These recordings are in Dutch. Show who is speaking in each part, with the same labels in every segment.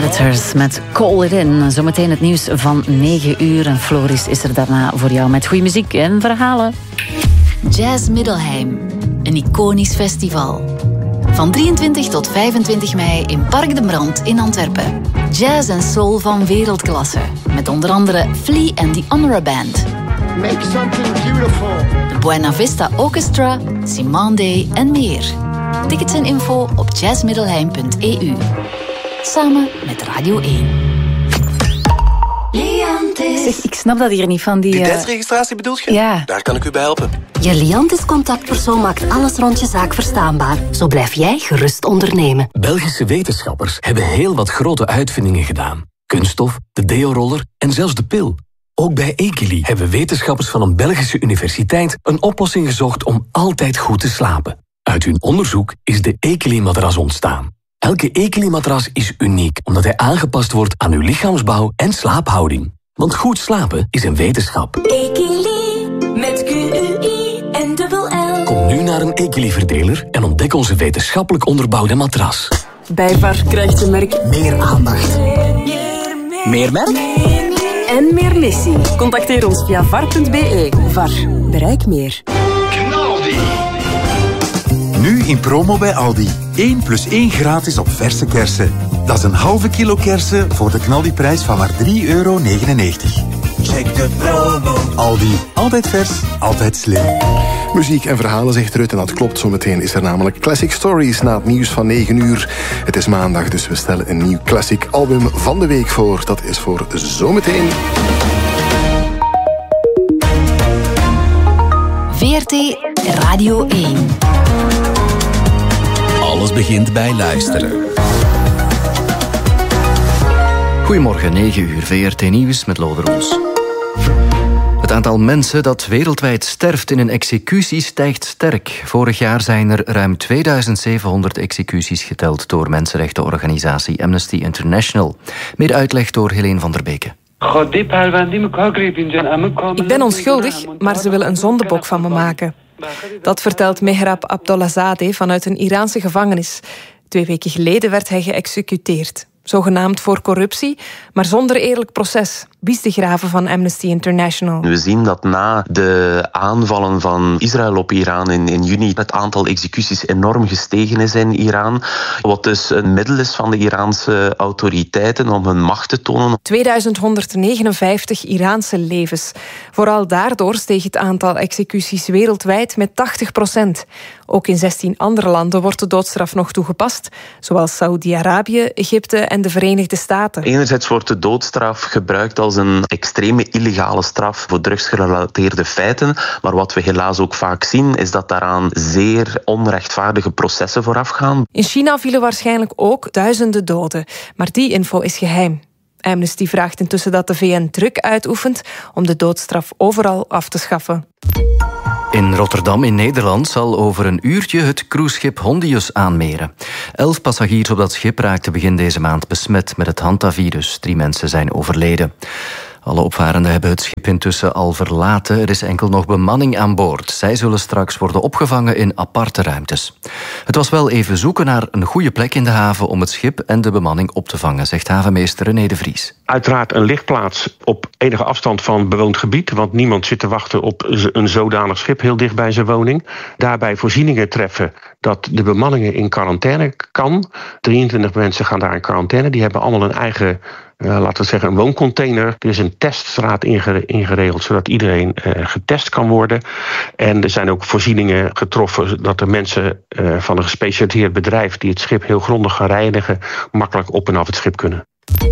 Speaker 1: Predators met Call It In. Zometeen het nieuws van 9 uur. En Floris is er daarna voor jou met goede muziek en verhalen.
Speaker 2: Jazz Middelheim. Een iconisch festival. Van 23 tot 25 mei in Park de Brand in Antwerpen. Jazz en soul van wereldklasse. Met onder andere Flea en The Honora Band.
Speaker 3: Make something beautiful.
Speaker 2: De Buena Vista Orchestra, Simone Day en meer. Tickets en info op jazzmiddelheim.eu. Samen met Radio 1.
Speaker 4: Zeg, ik snap dat hier niet van die...
Speaker 5: Identiteitsregistratie bedoelt je?
Speaker 4: Ja.
Speaker 5: Daar kan ik u bij helpen.
Speaker 6: Je Liantis-contactpersoon maakt alles rond je zaak verstaanbaar. Zo blijf jij gerust ondernemen.
Speaker 7: Belgische wetenschappers hebben heel wat grote uitvindingen gedaan. Kunststof, de deo-roller en zelfs de pil. Ook bij Ekeli hebben wetenschappers van een Belgische universiteit een oplossing gezocht om altijd goed te slapen. Uit hun onderzoek is de Ekeli-matras ontstaan. Elke Ekeli-matras is uniek, omdat hij aangepast wordt aan uw lichaamsbouw en slaaphouding. Want goed slapen is een wetenschap.
Speaker 8: Ekeli, met Q-U-I en dubbel L.
Speaker 7: Kom nu naar een Ekeli-verdeler en ontdek onze wetenschappelijk onderbouwde matras.
Speaker 4: Bij VAR krijgt je merk meer aandacht.
Speaker 5: Meer merk?
Speaker 4: En meer missie. Contacteer ons via var.be. VAR. Bereik meer.
Speaker 9: Nu in promo bij Aldi. 1 + 1 gratis op verse kersen. Dat is een halve kilo kersen voor de knaldiprijs van maar €3,99.
Speaker 3: Check de promo.
Speaker 9: Aldi. Altijd vers, altijd slim.
Speaker 10: Muziek en verhalen, zegt Rut, en dat klopt. Zometeen is er namelijk Classic Stories na het nieuws van 9 uur. Het is maandag, dus we stellen een nieuw classic album van de week voor. Dat is voor zometeen.
Speaker 2: VRT Radio 1.
Speaker 11: Alles begint bij luisteren.
Speaker 12: Goedemorgen, 9 uur, VRT Nieuws met Lode Roels. Het aantal mensen dat wereldwijd sterft in een executie stijgt sterk. Vorig jaar zijn er ruim 2700 executies geteld door mensenrechtenorganisatie Amnesty International. Meer uitleg door Helene van der Beke.
Speaker 13: Ik ben onschuldig, maar ze willen een zondebok van me maken. Dat vertelt Mehrab Abdollahzadeh vanuit een Iraanse gevangenis. 2 weken geleden werd hij geëxecuteerd. Zogenaamd voor corruptie, maar zonder eerlijk proces. Wie is de graven van Amnesty International?
Speaker 14: We zien dat na de aanvallen van Israël op Iran in juni het aantal executies enorm gestegen is in Iran. Wat dus een middel is van de Iraanse autoriteiten om hun macht te tonen.
Speaker 13: 2159 Iraanse levens. Vooral daardoor steeg het aantal executies wereldwijd met 80%. Ook in 16 andere landen wordt de doodstraf nog toegepast, zoals Saoedi-Arabië, Egypte en de Verenigde Staten.
Speaker 14: Enerzijds wordt de doodstraf gebruikt als een extreme illegale straf voor drugsgerelateerde feiten, maar wat we helaas ook vaak zien is dat daaraan zeer onrechtvaardige processen vooraf gaan.
Speaker 13: In China vielen waarschijnlijk ook duizenden doden, maar die info is geheim. Amnesty vraagt intussen dat de VN druk uitoefent om de doodstraf overal af te schaffen.
Speaker 12: In Rotterdam in Nederland zal over een uurtje het cruiseschip Hondius aanmeren. 11 passagiers op dat schip raakten begin deze maand besmet met het hantavirus. 3 mensen zijn overleden. Alle opvarenden hebben het schip intussen al verlaten. Er is enkel nog bemanning aan boord. Zij zullen straks worden opgevangen in aparte ruimtes. Het was wel even zoeken naar een goede plek in de haven om het schip en de bemanning op te vangen, zegt havenmeester René de Vries.
Speaker 15: Uiteraard een lichtplaats op enige afstand van bewoond gebied, want niemand zit te wachten op een zodanig schip heel dicht bij zijn woning. Daarbij voorzieningen treffen dat de bemanningen in quarantaine kan. 23 mensen gaan daar in quarantaine. Die hebben allemaal een eigen, laten we zeggen, een wooncontainer. Er is een teststraat ingeregeld, zodat iedereen getest kan worden. En er zijn ook voorzieningen getroffen dat de mensen van een gespecialiseerd bedrijf die het schip heel grondig gaan reinigen, makkelijk op en af het schip kunnen.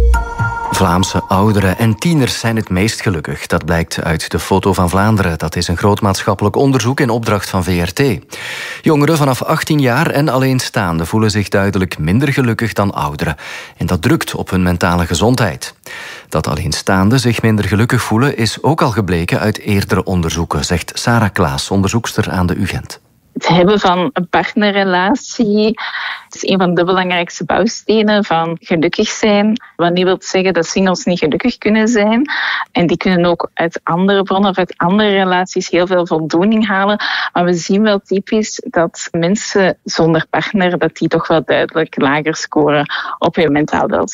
Speaker 12: Vlaamse ouderen en tieners zijn het meest gelukkig. Dat blijkt uit de Foto van Vlaanderen. Dat is een groot maatschappelijk onderzoek in opdracht van VRT. Jongeren vanaf 18 jaar en alleenstaanden voelen zich duidelijk minder gelukkig dan ouderen. En dat drukt op hun mentale gezondheid. Dat alleenstaanden zich minder gelukkig voelen is ook al gebleken uit eerdere onderzoeken, zegt Sarah Klaas, onderzoekster aan de UGent.
Speaker 16: Het hebben van een partnerrelatie is een van de belangrijkste bouwstenen van gelukkig zijn. Wat niet wil zeggen dat singles niet gelukkig kunnen zijn. En die kunnen ook uit andere bronnen of uit andere relaties heel veel voldoening halen. Maar we zien wel typisch dat mensen zonder partner dat die toch wel duidelijk lager scoren op hun mentaal welzijn.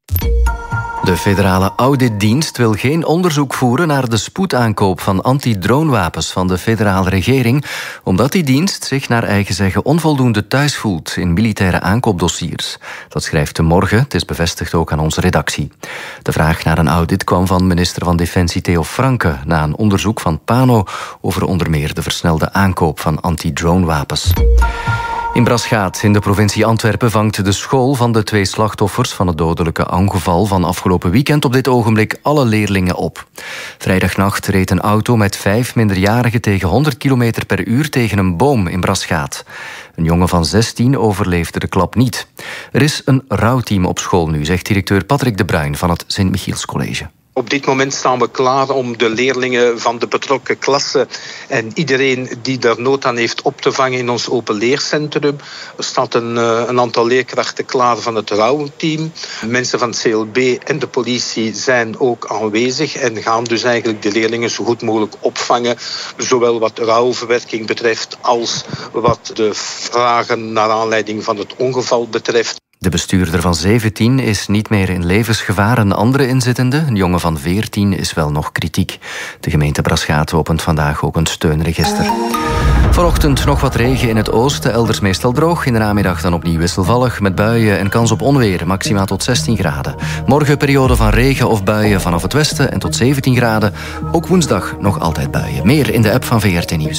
Speaker 12: De federale auditdienst wil geen onderzoek voeren naar de spoedaankoop van anti-dronewapens van de federale regering, omdat die dienst zich naar eigen zeggen onvoldoende thuis voelt in militaire aankoopdossiers. Dat schrijft De Morgen, het is bevestigd ook aan onze redactie. De vraag naar een audit kwam van minister van Defensie Theo Franke na een onderzoek van Pano over onder meer de versnelde aankoop van anti-dronewapens. In Braschaat in de provincie Antwerpen vangt de school van de 2 slachtoffers van het dodelijke ongeval van afgelopen weekend op dit ogenblik alle leerlingen op. Vrijdagnacht reed een auto met 5 minderjarigen tegen 100 km per uur tegen een boom in Braschaat. Een jongen van 16 overleefde de klap niet. Er is een rouwteam op school nu, zegt directeur Patrick de Bruin van het Sint-Michiels College.
Speaker 17: Op dit moment staan we klaar om de leerlingen van de betrokken klassen en iedereen die daar nood aan heeft op te vangen in ons open leercentrum. Er staat een aantal leerkrachten klaar van het rouwteam. Mensen van het CLB en de politie zijn ook aanwezig en gaan dus eigenlijk de leerlingen zo goed mogelijk opvangen. Zowel wat rouwverwerking betreft als wat de vragen naar aanleiding van het ongeval betreft.
Speaker 12: De bestuurder van 17 is niet meer in levensgevaar. Een andere inzittende, een jongen van 14, is wel nog kritiek. De gemeente Braschaat opent vandaag ook een steunregister. Vanochtend nog wat regen in het oosten, elders meestal droog. In de namiddag dan opnieuw wisselvallig, met buien en kans op onweer. Maximaal tot 16 graden. Morgen periode van regen of buien vanaf het westen en tot 17 graden. Ook woensdag nog altijd buien. Meer in de app van VRT Nieuws.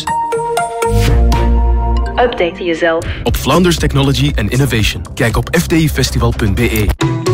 Speaker 18: Update jezelf
Speaker 19: op Flounders Technology and Innovation. Kijk op fdifestival.be.